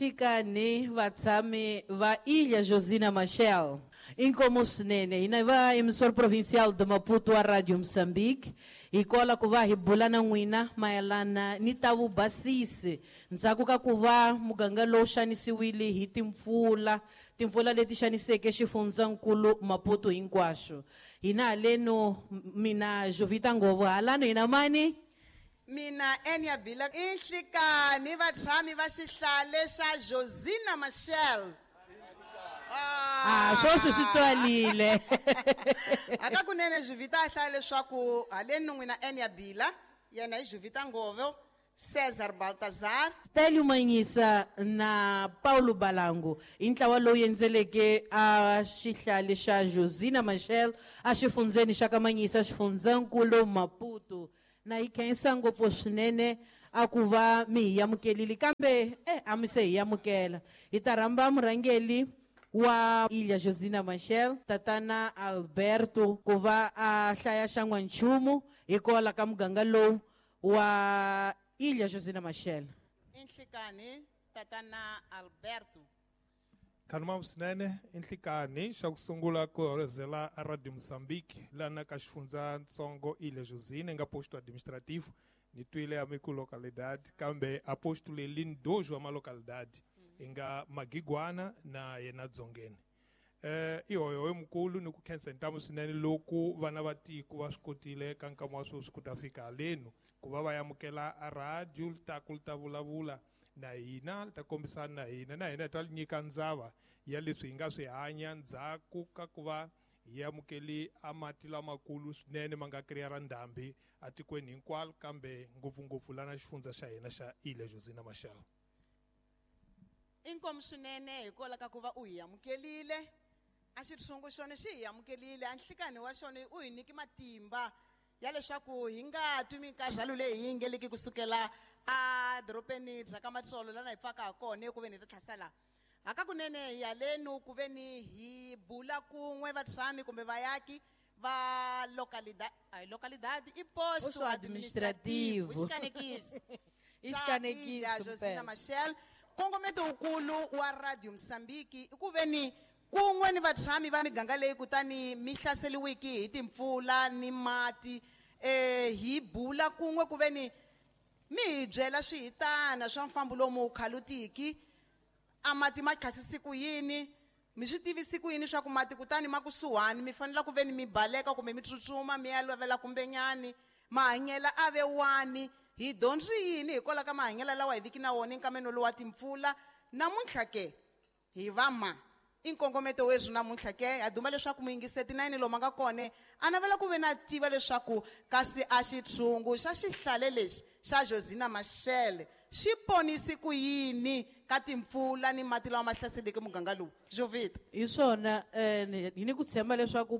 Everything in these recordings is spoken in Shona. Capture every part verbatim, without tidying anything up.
Inhlikani vatshami va Ilha Josina Machel. Inkomo swinene hina va emissora provincial de Maputo wa Radio Moçambique hi kola ku va hi bula na n'wina mayelana ni ta vubasisi ndzhaku ka ku va muganga lowu xanisiwile hi timpfula timpfula leti xaniseke xifundzankulu Maputo hinkwaxo. Hina haleno mina Jovita Ngovo halano hina mani Mina Enya Bila inhlikani vatshami va xihlale xa Josina Machel. Ah, sweswi swi twalile. Aka kunene Jovita a hlaya leswaku haleni n'wina Enya Bila yena hi Jovita Ngovo, Cesar Baltazar, Stélio Manyisa na Paulo Balango i ntlawa lowu endzeleke a xihlale xa Josina Machel a xifundzeni xa ka Manyisa xifundzankulu Maputo. Na hi khensa ngopfu swinene a ku va mi hi amukelile kambe eh a mi se hi amukela hi ta rhamba murhangeli wa Ilha Josina Machel tatana Alberto ku va a hlaya xa n'wanchumu hi kola ka muganga lowu wa Ilha Josina Machel. inhlikani tatana Alberto. Khanuma swinene inhlikani xa ku sungula ku horozela a Radio Moçambique lana ka xifundzatsongo Ilha Josina nga posto administrativo ni twile a miku localidade kambe a posto leli dojo ama localidade inga Magiguana na yena Dzongeni. Eh ihoyo emkulu ni ku khensa ntamo swinene loku vana va tiko va swikotile ka nkama wa sweswi ku ta fika leno ku va va yamukela a radio ta ku ta vulavula na hina ta kombisana na hina na hina ta nyika ndzava ya leswi hi nga swi hanya ndzhaku ka ku va hi amukeli a mati lamakulu swinene ma nga kriyara ndhambi a tikweni hinkwalo kambe ngopfungopfu lana xifundza xa hina xa Ilha Josina Machel. Inkomo swinene hikola ka ku va u hi amukelile a xitshungu xona xi hi amukelile a nhlikani wa xona u hi nyiki matimba ya leswaku hi nga twi mikazalo leyi hi ngeleki kusukela a doropeni bya ka Matsolo lana hi pfaka ha kona ku ve ni ta thlasala haka kunene hi halenu ku ve ni hi bula kun'we vatshami kumbe vayaki va localidade ay localidade i posto administrativo xikanekisi Xikanekisi xa Josina Machel. Kongometo ukulu wa Radio Moçambique i ku ve ni kun'we ni vatshami va miganga leyi kutani mi hlaseliwiki hi timpfula ni mati eh hi bula kun'we ku ve ni mi hi byela swihitana swa mfambo lomu khalutiki a mati ma khasisi ku yini mi swi tivisi ku yini swa ku mati kutani ma kusuhani mi fanele ku ve ni mi baleka kumbe mi tsutsuma mi ya lovela kumbenyani mahanyela ave wani hi dyondzi yini hikola ka mahanyela lawa hi viki na wona enkameno lowa timpfula namuntlha ke hi va ma inkongometo wezwi namuntlha ke ha duma leswaku muyingiseti na yini lomu nga kone a navela ku ve na tiva leswaku kasi a xitshungu xa xihlale lexi xa Josina Machel xi ponisi ku yini ka timpfula ni mati lawa ma hlaseleke muganga lowu Jovita. Hi swona eh hi ni ku tshemba leswaku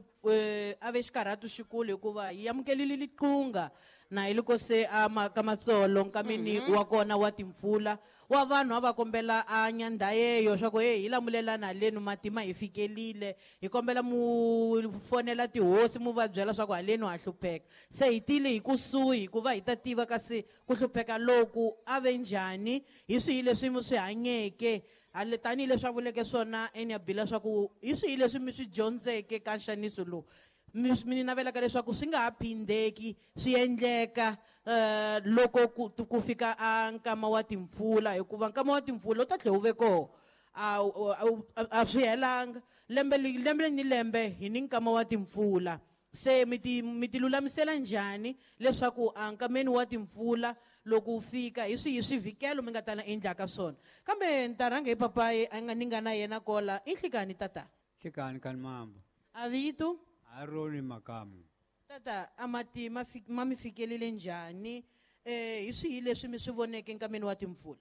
a ve xikarhatu xikulu hikuva hi amukelile liqunga na hi loko se a ka Matsolo nkamini wa kona wa timpfula wa vanhu a va kombela a nyandayeyo swa ku hey hi lamulelana haleni mati ma hi fikelile hi kombela mu fonela tihosi mu va byela swa ku haleni ha hlupheka se hi tile hi kusuhi hikuva hi ta tiva kasi ku hlupheka loku a ve njhani hi swihi leswi mi swi hanyeke ale tanihi leswi a vuleke swona Enya Bila swa ku hi swihi leswi mi swi dyondzeke ka nxaniso lowu mi navelaka leswaku swi nga ha phindeki swi endleka uh, loko ku, ku fika a nkama wa timpfula hikuva nkama wa timpfula u ta tlhe u ve koho a, a, a swi helanga lembe lembe ni lembe hi ni nkama wa timpfula se mi ti mi ti lulamisela njhani leswaku a nkameni wa timpfula loko u fika hi swihi swivikelo mi nga ta na endlaka swona kambe ni ta rhanga hi papayi a nga ni nga na yena kola inhlikani tata Xikani kan mambo a vito Aroni Makamu tata a mati ma ma mi fikelele njhani eh hi swihi leswi mi swi voneke enkameni wa timpfula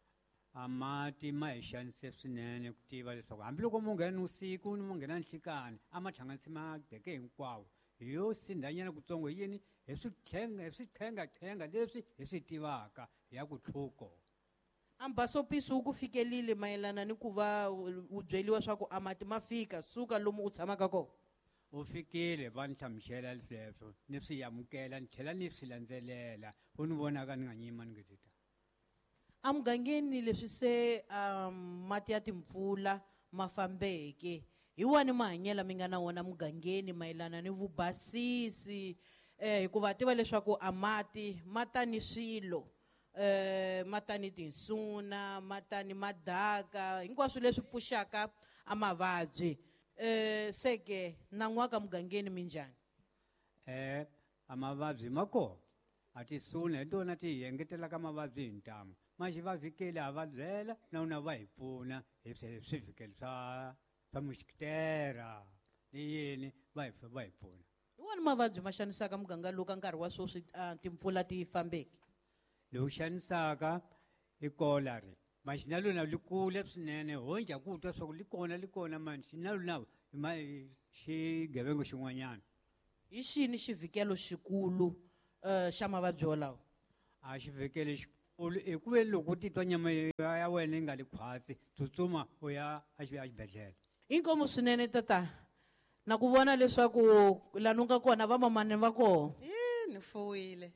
amati ma hi xanise swinene ku tiva leswaku hambiloko mo nghena nusiku ni mo nghena nhlikani a ma thyanganisi madeke hinkwawo hi yo sindhanyana kutsongo hi yini hi swi tlhenga hi swi tlhenga tlhenga leswi hi swi tivaka ya ku tlhuko ambasopisi wu ku fikelile mayelana ni ku va u byeliwa swa ku a mati ma fika suka lomu u tshamaka kona u fikile va ni hlamusela leswo ni swi yamukela ni tlhela ni swi landzelela u ni vonaka ni nga nyima ni ngitita amugangeni leswi se um, mati ya timpfula ma fambeke hi wani mahanyelo mi nga na wona mugangeni mayelana ni vubasisi eh hikuva tiva leswaku a mati mata ni swilo eh mata ni tinsuna mata ni madaka hinkwaswo leswi pfuxaka amavabyi eh seke nan'waka mugangeni minjhani eh amavabyi mako atisuna hi tona ti hi engetelaka mavabyi hi ntamu maxivavhikeli ha va byela na una va hi pfuna hi swivhikeli swa swa muxikitera ni yini va hi va hi pfuna hi wani mavabyi ma xanisaka muganga lowu ka nkarhi wa sweswi uh, timpfula ti fambeke lowu xanisaka i kolari maxinalo na likule swinene honja ku twa swa ku li kona li kona mani xinalo na ma xigevengo xin'wanyana hi xini xivhikelo xikulu uh, xa mavabyi wolawo a xivhikelo xikulu i ku ve loko u titwa nyama ya wena yi nga li khwatsi tsutsuma u ya a xibedhlele inkomu swinene tata na ku vona leswaku laha nu nga kona vamamani va koho Ih, ni fuwile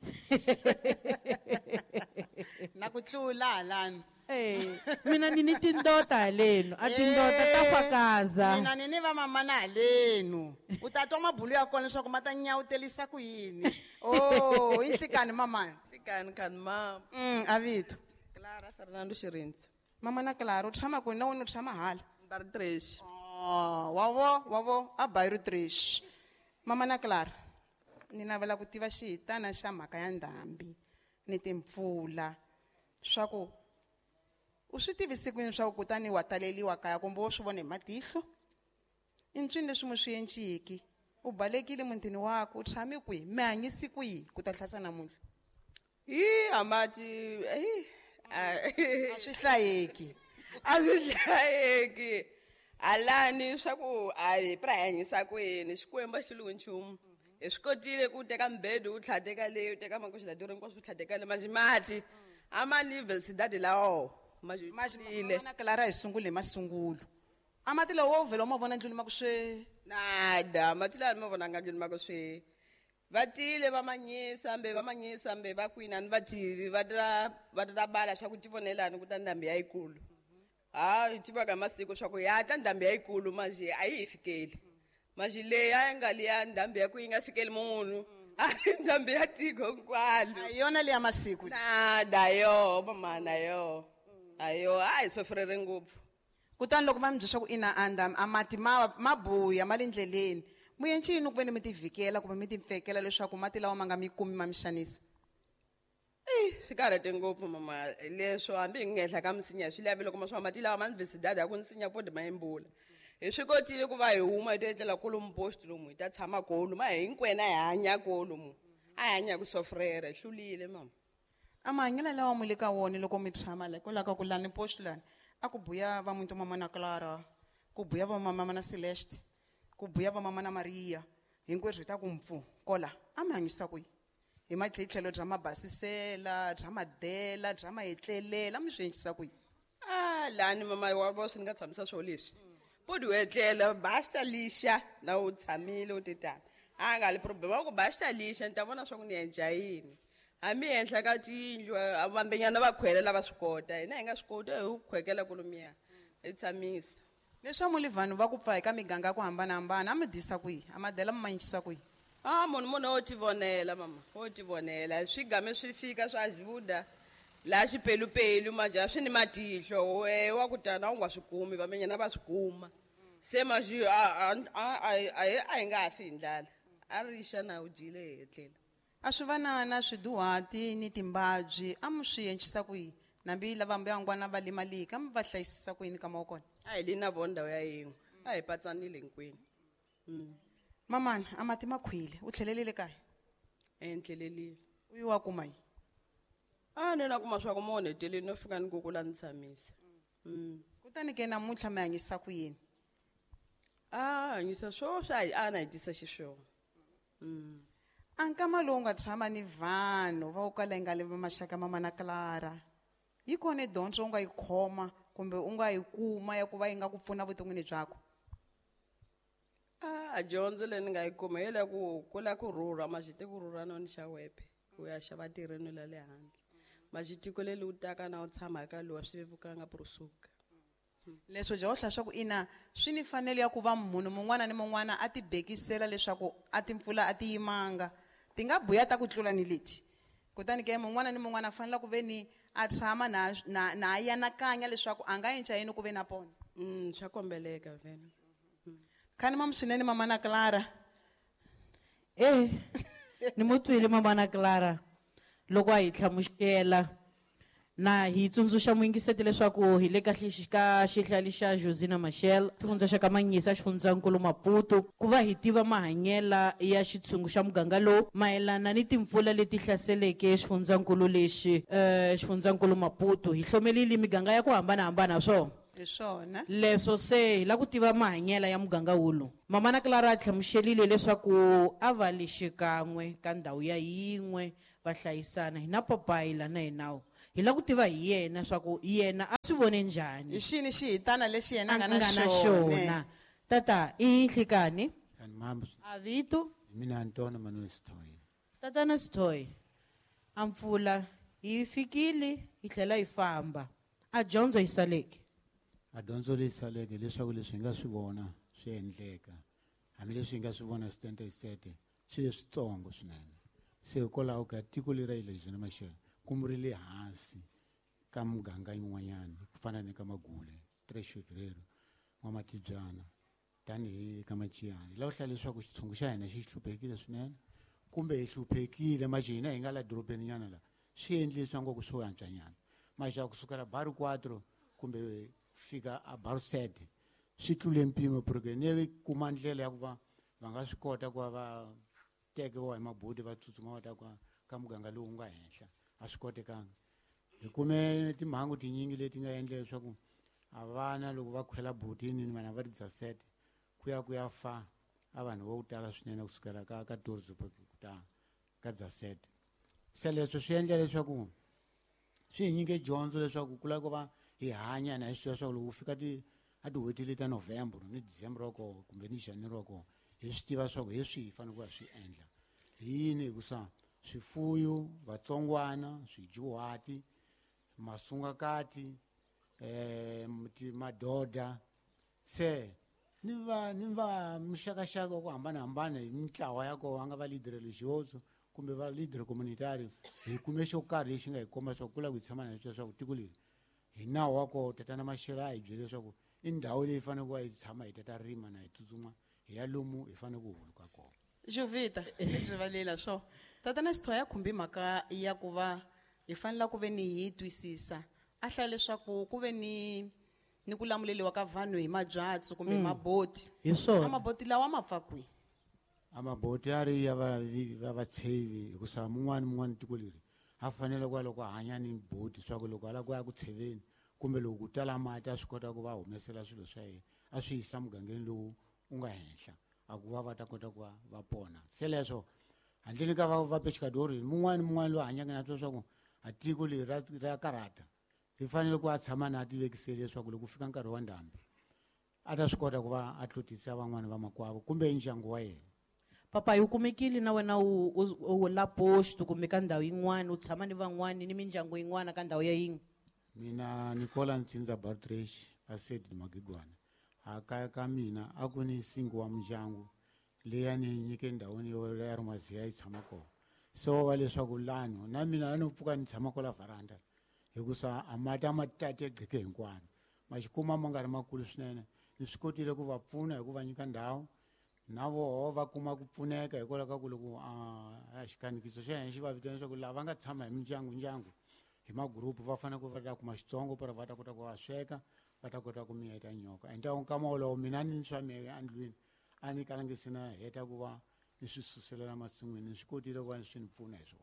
na ku tlula halani Eh, mina ni ni tindota haleno a tindota ta fakaza mina ni ni vamamana halenu u ta twa mabulu ya kona leswaku ma ta nyawutelisa ku yini o i nhlikani mamana Kan kan ma mm avito Clara Fernando Xirindzi. mamana Clara u tshama kwini na wena u tshama hala Bar tres. Oh, wavo wavo a bayiro trish mamana Clara ni navela ku tiva xihitana xa mhaka ya ndhambi ni timpfula swa ku u swi tivisi kwini swa ku kutani wa taleliwa kaya kumbe wo swi vona hi matihlo i ncini leswi mi swi enciki u balekile mutini wako u tshame kwihi mi hanyisi kwihi ku ta hlasa namuntlha Hi amati eh a swi hlayeki azihlayeki. Alani swa ku ai prahanyisa kwini xikwembu xilungu nchumu. Eswikotile ku teka mbedo u tlhateka leyo u teka mankoxi la dore nkwaswo tlhateka le majimati. Ama level sidade lawo. Majimile. mamana Clara hi sungule hi masungulo a mati lowu wo vhela u ma vona ndlwini ma ku swe Nada matila ni mavona nga ndlwini mako swe. Vatile va manyisa mbe va manyisa mbe va kwina ni vativi va dira va dira bala swa ku tivonelani ku ta ndhambi ya yikulu. Ah itiva ka masiku swa ku ya ta ndhambi ya yikulu maji a yi fikeli. Maji leyi a nga liya ndhambi ya ku yi nga fikeli munhu. A ndhambi ya tiko kwalo. a hi yona leya masiku Nada yo mamana yo. Ayo ai sofrere ngopfu. kutani loko va mi byela swa ku ina andam a mati ma ma buya ma le ndleleni mu ye ncini ku ve ni mi tivhikela kumbe mi tipfekela leswaku mati lawa ma nga mi kumi ma mi xanisa Eh swikarhate ngopfu mama leswo hambi hi ngehla ka misinya swi lavi loko ma swa mati lawa ma ndzi visidada ya ku nsinya podi ma yimbula. Hi swi kotile ku va hi huma hi ta etlela kolomu post lomu hi ta tshama kolo ma hinkwena hi hanya kolomu a hi hanya ku sofrere hlulile mama. a mahanyelo lawa mu le ka wona loko mi tshama la hikwalaho ka ku lani post lani a ku buya va muti mamana Clara ku buya va mamana Celeste ku buya va mamana Maria hinkwerhu hi ta ku mpfu kola a mi hanyisa kwihi hi matlhetlhelo bya mabasisela bya madela bya mahetlelela mi swi endlisa kwihi Ah lani mama wa vo swi nga tshamisa swo leswi. Podi u etlela basta lisha na u tshamile u titana. A nga le problem wa ku basta lisha ni ta vona swa ku ni endla yini. Ami henhla ka tindlu vambenyana va khwelela va swi kota hina hi nga swi koti hi khwekela kolomiya hi tshamisa. leswi muli vanhu va ku pfa eka miganga ya ku hambanahambana a mi disa kwihi a madela mi ma endlisa kwihi Ah munhu munhu wo tivonela mama wo tivonela swigame swi fika swa Juda la xipelupelu maja swi ni matihlo we wa ku tana u nga swi kumi vamenyana va swi kuma se maji a a a hi nga fi ndlala a rixa na u jile hetlela. a swi vanana swiduhati ni timbabyi a mi swi endlisa kwihi nambi lava mbeyangwana va limalika a mi va hlayisisa kuyini ka mawokona A hi le na vo ndhawu ya yin'we a hi patsanile hinkwenu. Mm. mamana a mati ma khwile u tlhelelile kaya Endlelelile. u yi wa kuma yi Ah ni na kuma swa ku mo heteleni no fika ni ku kula ni tshamisa. Mm. kutani ke namuntlha mi hanyisa ku yini Ah hanyisa swo swa hi ana hi tisa xiswona. Mm. a nkama lowu nga tshama ni vanhu va ku kala yi nga le va maxaka mamana Clara yi kone dyondzo u nga yi khoma kumbe u nga yi kuma ya ku va yi nga ku pfuna vuton'wini byakwe Ah dyondzo leyi ni nga yi kuma hi le ku kula ku rhurha majite ku rhurha no ni xa wepe ku ya xava tirheni la le handle maxitiko leli u taka na u tshama eka lowa swi vevukanga kusuka. leswo dya wo hlaya swa ku ina swi ni mfanelo ya ku va munhu mun'wana ni mun'wana a ti bekisela leswaku a timpfula a ti yimanga ti nga buya ta ku tlula ni leti kutani ke mun'wana ni mun'wana a fanele ku ve ni a tshama na na na a yanakanya leswaku a nga endla yini ku ve na pona Mm, swa kombeleka vhele. khani mamu swinene mamana Clara Eh, ni mutwile mamana Clara loko a hi hlamusela na hi tsundzuxa muingiseti leswaku hi le ka xi- ka xihlali xa Josina Mashel xifundza xa ka Manyisa xifundzankulu Maputo ku va hi tiva mahanyela ya xitshungu xa muganga lowu mayelana ni timpfula leti hlaseleke xifundzankulu lexi eh xifundzankulu Maputo hi hlomelile miganga ya ku hambanahambana swona hi swona leswo se hi la ku tiva mahanyela ya muganga wulu mamana Clara a hlamuxelile leswaku a va le xikan'we ka ndhawu ya yin'we va hlayisana hi na papayila na hi nawu hi la ku tiva hi yena swaku yena a swi vone njhani hi xini xihitana lexi yena a a nga nga na na xona xona tata i nhlikani And mom, a vito mina Antona Manuel Stoy. tatana Sithoy a mpfula hi fikile hi tlhela hi famba a dyondzo yi saleke Adyondzo leyi saleke leswaku leswi hi nga swi vona swi endleka. Hambileswi hi nga swi vona stente hi sete swi leswitsongo swinene. Se hikwalaho ka tiko leri ra hile Josina Mashel kumurile hansi ka muganga yin'wanyana ku fana ni ka Magule, Treshuvero, N'wamatibyana, tanihi ka Machiyani. Lava hlaya leswaku xitshungu xa hina xi hluphekile swinene kumbe hi hluphekile majina hi nga la dorobeni nyana la swi endle leswi ngo ku swo antswanyana. Maxa kusukela bar quattro kumbe fika a bar sete swi tlule mpimo porque ne kuma ndlela ya ku va va nga swi kota ku va va tekiwa hi mabodi va tsutsuma va ta ka ka muganga lowu nga henhla a swi kotekanga hi kume timhangu tinyingi leti nga endla leswaku a vana loko va khwela botini ni vana va ri dzasete ku ya ku ya fa a vanhu vo tala swinene kusukela ka ka Tories kuta ka dzasete se leswo swi endla leswaku swi hi nyike dyondzo leswaku ku lava ku va hi hanya na hi swi leswaku loko fika ti a tihwetile ta November ni December roko kumbe ni January roko hi swi tiva swaku hi swi hi fanele ku va swi endla hi yini hikusa swifuyo vatsongwana swijuhati masungakati eh madoda se ni va ni va mixakaxaka ku hambanahambana hi mitlawa ya kona va nga va leader religioso kumbe va leader communitario hi kume xo karhi lexi nga hi komba swa ku la ku tshama na leswaku tiko leri hi nawu wa kona tatana Mashela hi byele leswaku i ndhawu leyi fanele ku va hi tshama hi tata rima na hi tsutsuma hi ya lomu hi fanele ku huluka kona Jovita hi rivalela swo tatana Sithoy ya khumbi mhaka ya ku va hi fanele ku ve ni hi twisisa a hlaya leswaku ku ve ni ni ku lamuleliwa ka vanhu hi mabyatsi kumbe maboti hi swona amaboti lawa ma pfa kwihi amaboti ya ri ya va va vatshevi hikusa mun'wana mun'wana tiko leri a fanele ku va loko a hanya ni boti swa ku loko a lava ku ya ku tsheveni kumbe loko ku tala mati a swi kota ku va humesela swilo swa yena a swi yisa mugangeni lowu u nga henhla a ku va va ta kota ku va va pona se leswo handleni ka va va pexikadori mun'wana mun'wana loyi a hanyaka na swo swa ku a tiko leri ra ra karata ri fanele ku a tshama na tivekiseli leswaku loko ku fika nkarhi wa ndhambi a ta swi kota ku va a tlotisa van'wana va makwavo kumbe ndyangu wa yena papa hi kumekile na wena u u- u la post kumbe ka ndhawu yin'wana u tshama ni van'wana ni mindyangu yin'wana ka ndhawu ya yin'we mina Nicola Ntsinza Bartresh a Sedi Magigwana a kaya ka mina a ku ni singu wa mindyangu leyi ni nyike ndhawini yo ya Rumaziya yi tshama kona so va leswaku lano na mina a no pfuka ni tshama kola varanda hikusa a mati a ma tate gqeke hinkwano ma xikuma ma nga ri makulu swinene ni swi kotile ku va pfuna hi ku va nyika ndhawu na voho va kuma ku pfuneka hikwalaho ka ku loko a xikanikiso xa hina xi va vitana leswaku lava nga tshama hi mindyangu ndyangu hi magurupu va fanele ku va ta kuma xitsongo para va ta kota ku va sweka va ta kota ku miyeta nyoka hi ntawo nkama wolowo mina ni swa miye andlwini a ni kalangisi na heta ku va ni swi suselela masin'wini ni swi kotile ku va swi ni pfuna hi swona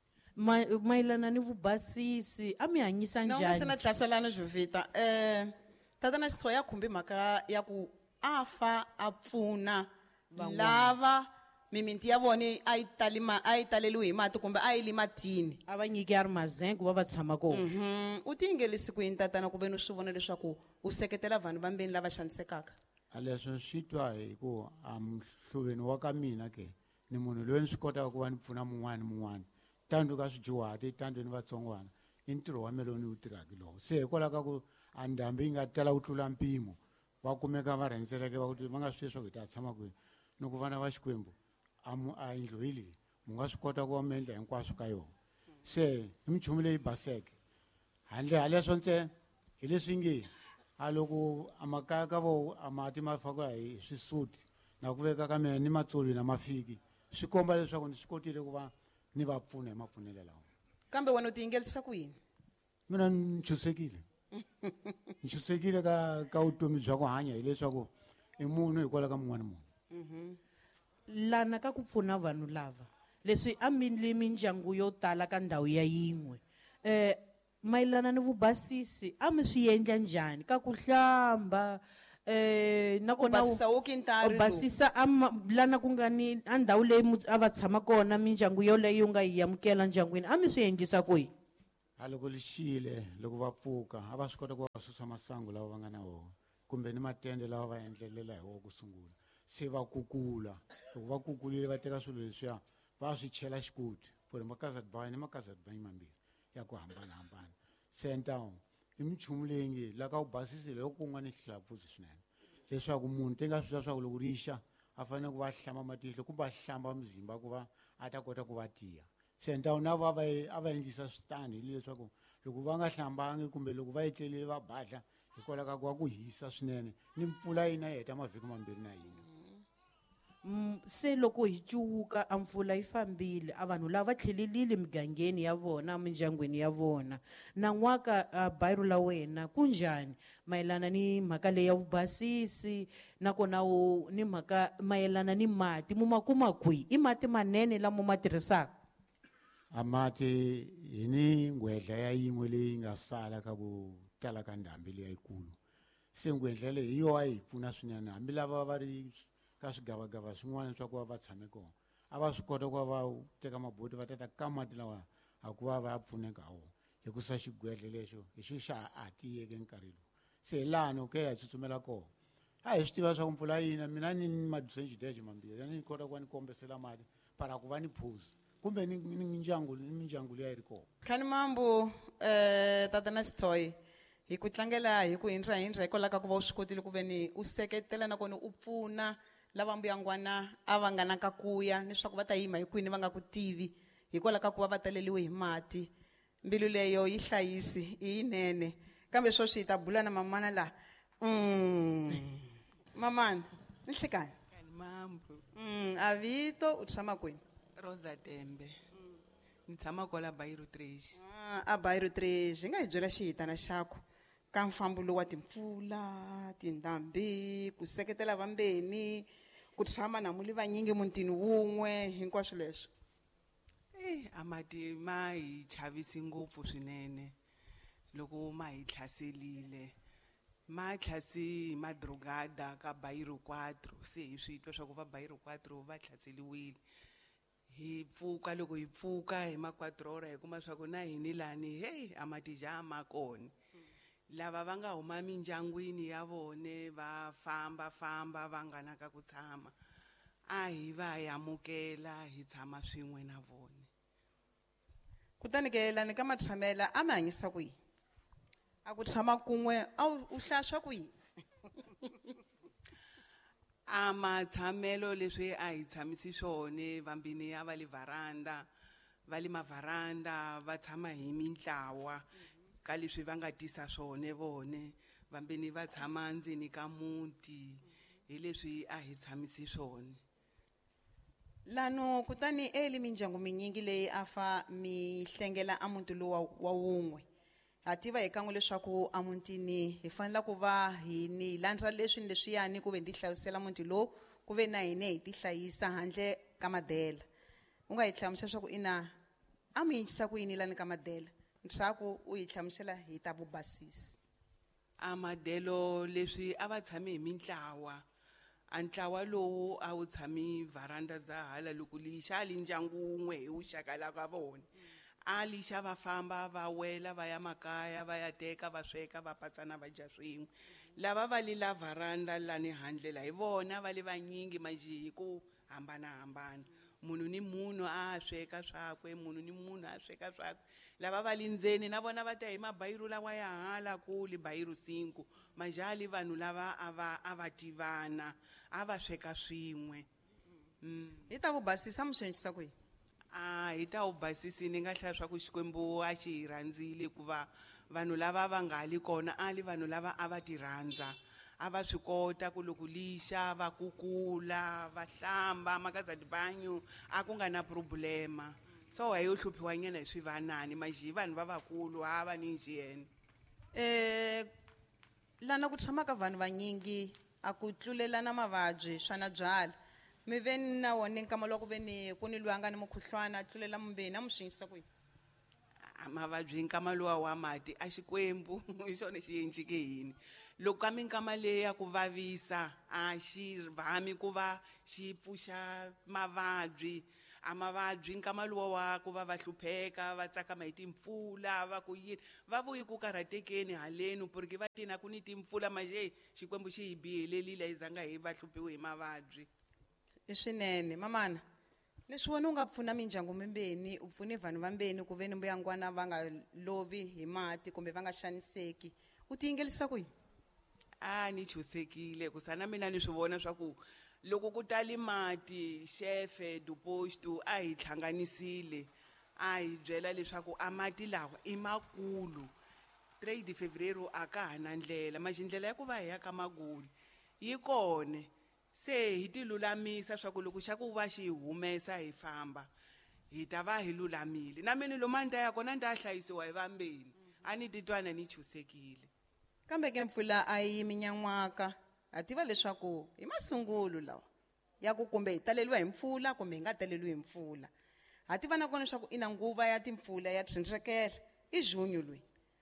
Ma- mayelana ni vubasisi a mi hanyisa na u nga se njhani na hlaselana Jovita um tatana Sithoy ya khumbi mhaka ya ku a fa a pfuna lava mimiti ya vona a yi tali ma- a yi taleliwe hi mati kumbe a yi li matini a va nyike ya ri mazen ku va va tshama kona Mhm. u tiyingelisi ku yini tatana ku ve ni swi vona leswaku u seketela vanhu vambeni lava xanisekaka a leswo swi twa hi ku a mhluveni wa ka mina ke ni munhu loyi ni swi kotaka ku va ni pfuna mun'wana ni mun'wana tanto ka swijuhati tanto ni vatsongwana i ntirho wa meloni wu tirhaka lowu se hikwalaho ka ku a ndhambi yi nga tala ku tlula mpimo va kumeka va rhendzeleke va ku va nga swi tivi swa ku hi ta tshama kwini ni ku vana va Xikwembu a mu- a yindlu hi leyi mu nga swi kota ku va mi endla hinkwaswo ka yona se i minchumu leyi baseke handle haleswo ntsena hi leswi nge a loko a makaya ka vo a mati ma fakiwa hi swisuti na ku veka ka mina ni matsolo na mafiki swi komba leswaku ni swi kotile ku va ni va pfuna hi mapfunele lawa kambe wena u tiyingelisa ku yini mina ni chusekile ni chusekile ka ka vutomi bya ku hanya hileswaku i munhu hikwalaho ka mun'wana munhu lana ka ku pfuna vanhu lava leswi a mili mindyangu yo tala ka ndhawu ya yin'we eh mayelana ni vubasisi a mi swi endla njhani ka ku hlamba eh na ku kona basisa wo kintari u lowu. basisa a ma- lana ku nga ni a ndhawu leyi mu- a va tshama kona mindyangu yoleyo nga yi amukela ndyangwini a mi swi endlisa ku yini a loko li xile loko va pfuka a va swi kota ku va susa masangu lawa va nga na wona kumbe ni matende lawa va endlelela hi wona ku sungula se va kukula loko va kukulile va teka swilo leswiya va swi chela xikuti ku ri makazati bayi ni makazati bayi mambirhi ya ku hambanahambana se ntawu i minchumu leyi nge la ka ku basisile loko ku nga ni xihlapfusi swinene leswaku munhu ti nga swi swa swaku loko rixa a fanele ku va hlamba matihlo kumbe a hlamba mzimba ku va a ta kota ku va tiya se ntawu na va va a va endlisa switani hi leswaku loko va nga hlambangi kumbe loko va etlelile va badla hikwalaho ka ku va ku hisa swinene ni mpfula yi na yi heta mavhiki mambirhi na hina Mm, se loko hi cuwuka a mpfula yi fambile a vanhu lava va tlhelelile migangeni ya vona mindyangwini ya vona nan'waka uh, bayiro la wena ku njhani mayelana ni mhaka leyi ya vubasisi nakona u- ni mhaka mayelana ni mati mu ma kuma kwihi i mati manene lamo ma tirhisaka a mati hi ni ngwedla ya yin'we leyi nga sala ka ku tala ka ndhambi leyikulu se ngwedla leyi hi yona a yi pfuna swinene hambi lava va ri ka swigavagava swin'wana swa ku va va tshame kona a va swi kota ku va va teka maboti va tata ka mati lawa a ku va va ya pfuneka ha wona hikusa xigwedle lexo hi xo xa a tiyeke nkarhi lowu se hi lani ke hi ya tsutsumela kona a hi swi tiva swa ku mpfula yina mina ni ni maduseni xideje mambirhi a ni kota ku va ni kombesela mati para ku va ni phuzi kumbe ni ni mindyangu ni mindyangu leyi a yi ri kona khani mambu eh tatana Sithoyi hi ku tlangela hi ku hindza hindza hikwalaho ka ku va u swi kotile ku ve ni u seketela nakona u pfuna lava mbuyangwana a va nga na ka kuya leswaku va ta yima hikwini va nga ku tivi hikwalaho ka ku va va taleliwe hi mati mbilu leyo yi hlayisi i yinene kambe sweswi hi ta bula na mamana laha mm. mamana ni nhlekani Kani mambu mm. a vito u tshama kwini Rosa Tembe ni tshama kwala Bayiro Trace Ah, a Bayiro Trace hi nga hi byela xihitana xakho ka mfambo lowu wa timpfula tindhambi ku seketela vambeni ku tshama na muli vanyingi mutini wun'we hinkwaswo leswo eh amati ma hi chavisi ngopfu swinene loko ma hi tlhaselile ma tlhasi hi madrogada ka Bayiro quattro se hi swi twa swa ku va Bayiro quattro va tlhaseliwile hi pfuka loko hi pfuka hi ma quattro ora hi kuma swa ku na hini lani hey amati ja ma kona lava va nga huma mindyangwini ya vone va famba famba va nga na ka ku tshama a hi va hi amukela hi tshama swin'we na vone kutani ke lani ka matshamela a mi hanyisa ku yini a ku tshama kun'we a wu- u hlaya swa ku yini a matshamelo leswi a hi tshamisi swone vambini ya va le varanda va le mavaranda va tshama hi mintlawa ka leswi va nga tisa swone vone vambini va tshama ndzeni ka muti hi leswi a hi tshamisi swone lano kutani eli mindyangu minyingi leyi a fa mi hlengela a muti lowu wa- wa wun'we ha tiva hi kan'we leswaku a mutini hi fanele ku va hi ni landza leswi ni leswiyani ku ve ni ti hlayisela muti lowu ku ve na hine hi ti hlayisa handle ka madela u nga hi hlamusela swa ku ina a mi yinjisa ku yini lani ka madela ntshaku u hi hlamusela hi ta vubasisi a madelo leswi a va tshame hi mintlawa a ntlawa lowu a wu tshami varanda dza hala loko lixa ali ndyangu wun'we hi wuxaka la ka vona a lixa va famba va wela va ya makaya va ya teka va sweka va patsana va dya swin'we lava va le la varanda lani handle la hi vona va le vanyingi manji hi ku hambanahambana munhu ni munhu a sweka swakwe munhu ni munhu a sweka swakwe lava va lindzeni na vona va ta hi mabayiro lawa ya hala kule bayiro cinco majali vanhu lava a va a va tivana a va sweka swin'we hi ta vu basisa mi swi endlisa ku yini a hi ta wu basisi ni nga hlaya swa ku Xikwembu a xi hi rhandzile hikuva vanhu lava va nga hali kona a li vanhu lava a va ti rhandza a va swi kota ku loko lixa va kukula va hlamba makazadi banyu a ku nga na problema so a yo hluphiwa nyana hi swivanani maji vanhu lavakulu ha va ni njhiyene um lana ku tshamaka vanhu vanyingi a ku tlulelana mavabyi swa na byala mi ve ni na wona nkama loko ve ni ku ni lwanga ni mukhuhlwana a tlulela mumbeni a mi swi endlisa ku yini A mavabyi nkama luwa wa mati a Xikwembu hi xona xi endleke yini loko ka minkama leyi ya ku vavisa a xi vhami ku va xi pfuxa mavabyi a mavabyi nkama luwa wa ku va va hlupheka va tsakama hi timpfula va ku yini va vuyi ku karhatekeni haleni porque va tina ku ni timpfula manje Xikwembu xi hi bihelerile hi zanga hi va hluphiwe hi mavabyi i swinene mamana leswi wena u nga pfuna mindyangu mimbeni u pfune vanhu vambeni ku ve ni mbuyangwana va nga lovi hi mati kumbe va nga xaniseki u tiyingelisa ku yini a ni chusekile ku sana mina ni swi vona swa ku loko ku tali mati shefe dupostu a hi hlanganisile a hi byela leswaku a mati lawa i makulu three de Febrero a ka ha na ndlela manje ndlela ya ku va hi ya ka Maguli yi kone se hi ti lulamisa swa ku loko xa ku va xi hi humesa hi famba hi ta va hi lulamile na mina lo mani ta ya kona ni ta hlayisiwa hi vambeni a ni titwana ni chusekile kambe ke mpfula a yi yimi nyan'waka ha tiva leswaku hi masungulo lawa ya ku kumbe hi taleliwa hi mpfula kumbe hi nga taleliwi hi mpfula ha tiva na kona leswaku i na nguva ya timpfula ya thindrekela i junyu loyi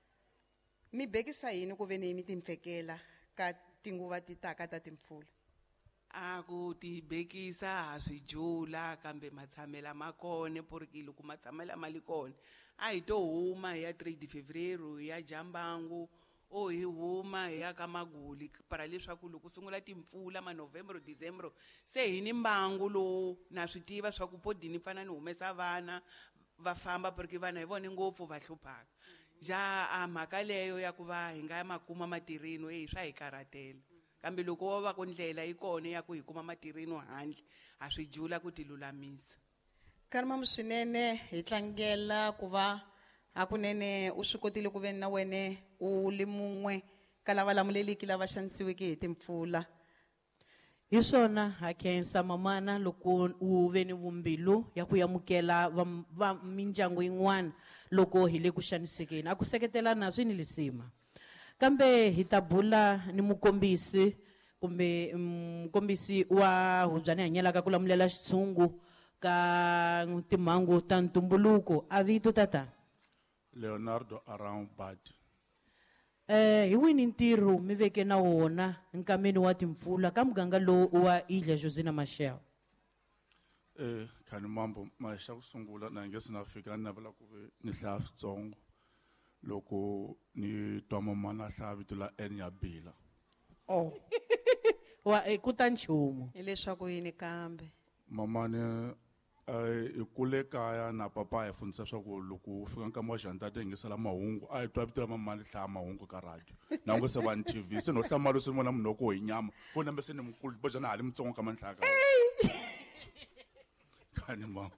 mi bekisa yini ku ve ni mi timpfekela ka tinguva ti taka ta timpfula a ku ti bekisa ha swi jula kambe matshamela ma kone porque loko matshamela ma li kone a hi to huma hi ya three de Febrero hi ya Jambangu o hi huma hi ya ka Maguli para leswaku loko sungula timpfula ma November December se hi ni mbangu lowu na swi tiva swa ku podini fana ni humesa vana va famba porque vana hi vone ngopfu va hluphaka ja a mhaka leyo ya ku va hi nga makuma matirheni hi swa hi karhatela kambe loko wo va ku ndlela yi kone ya ku hi kuma matirheni handle ha swi jula ku ti lulamisa karima swinene hi tlangela ku va hakunene u swi kotile ku ve na wene u li mun'we ka lava lamuleliki lava xanisiweke hi timpfula hi swona ha khensa mamana loko u ve ni vumbilu ya ku yamukela va, va mindyangu yin'wana loko hi le ku xanisekeni a ku seketelana swi ni lisima kambe hi ta bula ni mukombisi kumbe mukombisi wa hubyani hanyelaka ku lamulela xitshungu ka timhangu ta ntumbuluko a vito tata Leonardo Arão Bad. eh hi wini ntirho mi veke na wona nkameni wa timpfula ka muganga lowu wa Ilha Josina Machel Eh khani mambo ma xa ku sungula na nge sina fika na vula ku ni hlaya switsongo loko ni twa mamana hlaya vito la N ya Bila. oh wa ekuta nchumu hileswaku yini kambe Mamane ai kule kaya na papa ya fundisa swa ku loko u fika nkama wa xanta te ngisela mahungu a hi twa vito la mamana hlaya mahungu ka radio na ngo se va ni T V se no hlamalo se mona munhu ko hi nyama ko nambe se ni mukulu bojana hali mtsongo ka manhlaka khani ma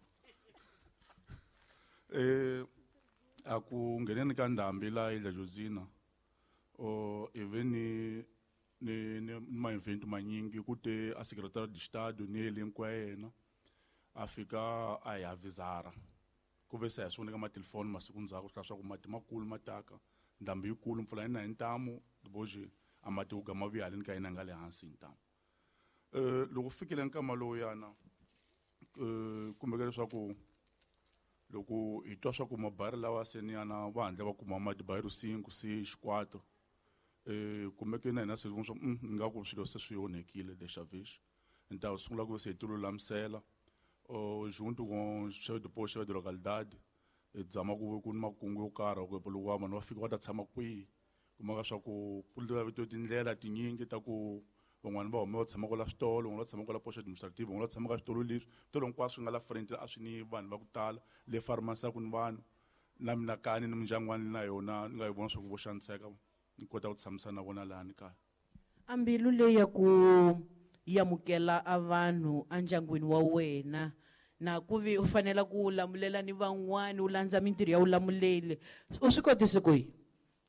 eh aku ngeneni ka ndhambi la Ilha Josina o eveni ni ni ma event manyingi kute a secretary di estado ni elenco ya yena a fika a hi avisara ku ve se hi swi vona ka matelefoni masiku ndzhaku swa swa ku mati makulu mataka ndhambi yikulu mpfula yi na hi ntamu boje a mati ku gama vuya haleni ka yina nga le hansi hi ntamu eh loko fikile nkama lowuyana eh kumbe leswaku loko hi twa swa ku mabari lawa seniyana va handle va kuma mati bayiro cinco si xikwatro eh kumeke na hina se swa nga ku swilo se swi onhekile leshavish nta sungula ku se tulu lamsela o junto com chefe de posto de localidade e dzama ku ku ni makungu yo karhi ku loko vanhu va fika va ta tshama kwihi kuma ka swa ku ku liva vito tindlela tinyingi ta ku van'wani va hume va tshama kwala switolo van'wana va tshama kwala post administrative van'wana va tshama ka switolo leswi switolo hinkwaswo swi nga la frente a swi ni vanhu va ku tala le farmasiyaku ni vanhu na mina kani ni mindyangu wani na yona ni nga yi vona swa ku vo xaniseka ni kota ku tshamisa na vona laha ni kaya a mbilu leyi ya ku yamukela a vanhu andyangwini wa wena na ku vi u fanela ku lamulela ni van'wani u landza mintirho ya ulamuleli u swi kotise ku yini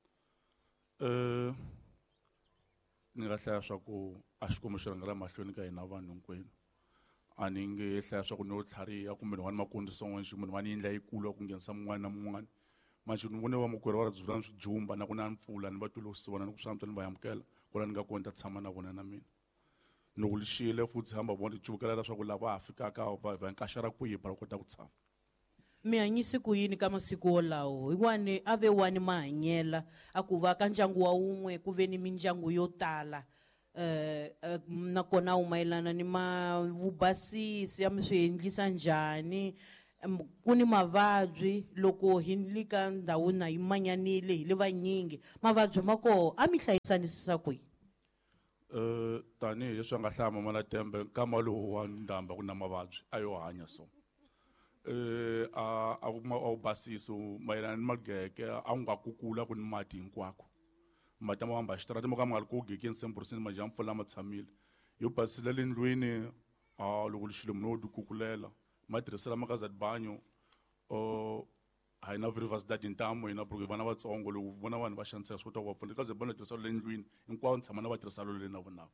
um ni nga hlaya swa ku a xikwembu xi rhangela mahlweni ka hina vanhu hinkwenu a ni nge hlaya swa ku no tlhariha kumbe ni wani makondziso n'wana xi munhu wani yindla yikulu ya ku nghenisa mun'wana na mun'wana manje ni vone va makwerhu va ri dzula ni swijumba na ku na mpfula ni va tulusiwa na ni ku swantswa ni va yamukela kwala ni nga kona ta tshama na vona na mina ni ku lixile futhi hamba vona ti cuvukela leswaku lava ha fikaka va va nkaxara kwihi va kota ku tshama mi hanyise ku yini ka masiku wolawo hi wani a ve wani mahanyela a ku va ka ndyangu wa wun'we ku ve ni mindyangu yo tala eh nakona u mayelana ni ma vubasisi ya mi swi endlisa njhani ku ni mavabyi loko hi li ka ndhawu na yi manyanile hi le vanyingi mavabyi ma koho a mi hlayisanisisa kwihi um tanihi leswi a nga hlaya mama na tembe nkama lowu wa ndhamba ku na mavabyi a yo hanya so um a wu basisi mayelana ni mageke a wu nga kukula ku ni mati hinkwako mati ma famba xitarata mo ka mi nga ri ku gekeni semburisini maja mpfula ma tshamile yo basile le ndlwini a loko xilo munhu wo ti kukulela ma tirhisela ma ka Zadbanyo o a hi na privacy ntamu hi na porque vana vatsongo loko vona vanhu va xaniseka swi kota ku va pfuna ka Zadbanyo tirhisa le ndlwini hinkwavo ni tshama na va tirhisa lo le na vonavo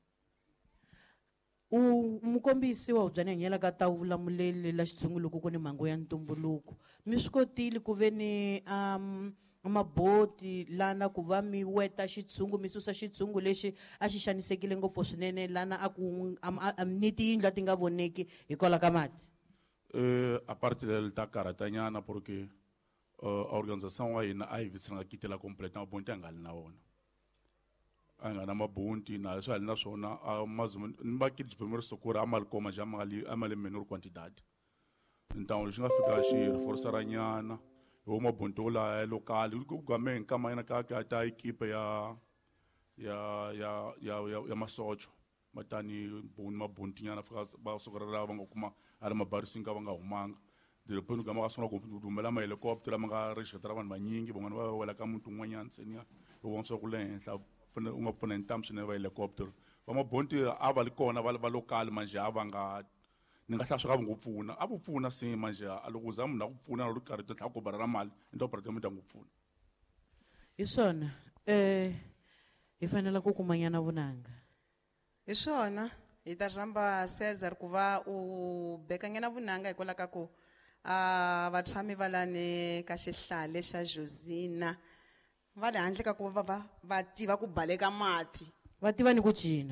u mukombisi wa Hubyani Hanyela ka ta vulamuleli la xitshungu loko ku ni mhangu ya ntumbuluko mi swi kotile ku ve ni um maboti lana ku va mi weta xitshungu mi susa xitshungu lexi a xi xanisekile ngopfu swinene lana a ku ni tiyindlu ti nga voneki hikwalaho ka mati um a parte lele ta karhatanyana porque a organização wa hina a hi vitsenga kitela complete mabonti a nga hali na wona a nga na mabonti na leswi hali na swona a mazuma ni va kiti primeiro socorro a mali koma ja mali a mali menor quantidade então lexi nga fika xi reforçara nyana ho mabonti ola ya lokali ku game nkama yana ka ka ta equipe ya ya ya ya ya masocho matani boni mabonti nyana fika ba socorrera va nga kuma ari mabarisi nga va nga humanga depois gama ka sona ku dumela ma helicopter ma nga registra vanhu vanyingi van'wana va wela ka mutu un'wanyana senia ho vona swa ku le henhla funa u nga pfuna ntamu swinene va helicopter va mabonti a va li kona va va lokali manje a va nga ni nga hlaya swa ka va ngo pfuna a vo pfuna si manje loko za munhu a ku pfuna loko karhi to tlha ku bara ra mali into department ya ngo pfuna hi swona eh hi fanela ku kumanyana vunanga hi swona hi ta rhamba Cesar ku va u bekanyana vunanga hikwalaho ka ku a vatshami va lani ka xihlale xa Josina va le handle ka ku va va va tiva ku baleka mati va tiva ni ku cina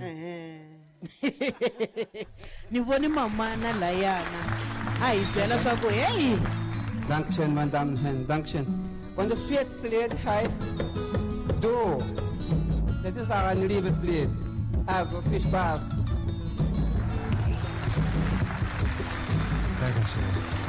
ni voni mamana layana a hi byela swa ku hey Dankeschön, meine Damen und Herren, Dankeschön. Und das vierte Lied heißt Du. Das ist auch ein Liebeslied. Also viel Spaß. Dankeschön.